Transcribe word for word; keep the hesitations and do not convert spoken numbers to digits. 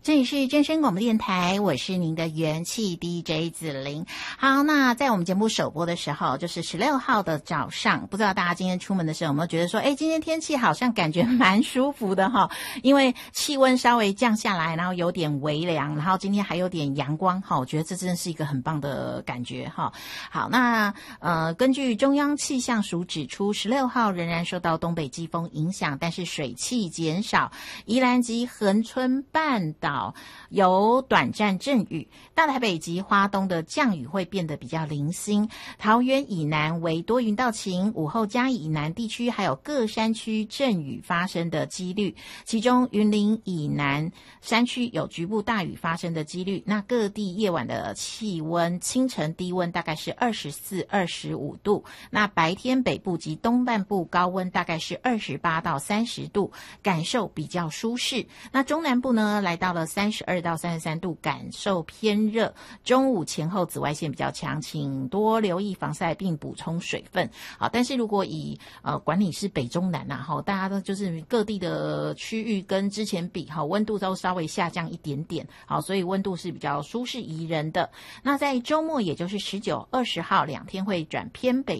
这里是真声广播电台，我是您的元气 D J 子玲。好，那在我们节目首播的时候，就是十六号的早上，不知道大家今天出门的时候有没有觉得说，哎，今天天气好像感觉蛮舒服的哈，因为气温稍微降下来，然后有点微凉，然后今天还有点阳光哈，我觉得这真的是一个很棒的感觉哈。好，那呃，根据中央气象署指出，十六号仍然受到东北季风影响，但是水汽减少，宜兰及恒春半岛有短暂阵雨，大台北及花东的降雨会变得比较零星，桃园以南为多云到晴，午后嘉义以南地区还有各山区阵雨发生的几率，其中云林以南山区有局部大雨发生的几率。那各地夜晚的气温，清晨低温大概是二十四、二十五度，那白天北部及东半部高温大概是二十八到三十度，感受比较舒适。那中南部呢，来到了三十二到三十三度，感受偏热。中午前后紫外线比较强，请多留意防晒并补充水分。好，但是如果以呃管理是北中南啊，哈，大家都就是各地的区域跟之前比，哈，温度都稍微下降一点点，好，所以温度是比较舒适宜人的。那在周末，也就是十九、二十号两天会转偏北。